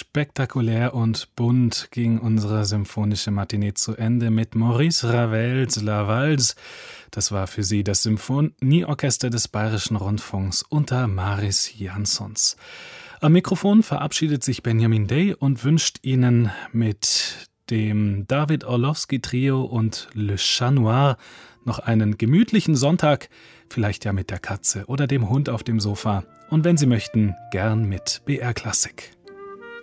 Spektakulär und bunt ging unsere symphonische Matinee zu Ende mit Maurice Ravels La Valse. Das war für Sie das Symphonieorchester des Bayerischen Rundfunks unter Maris Jansons. Am Mikrofon verabschiedet sich Benjamin Day und wünscht Ihnen mit dem David Orlowski Trio und Le Chat Noir noch einen gemütlichen Sonntag, vielleicht ja mit der Katze oder dem Hund auf dem Sofa und wenn Sie möchten, gern mit BR Klassik.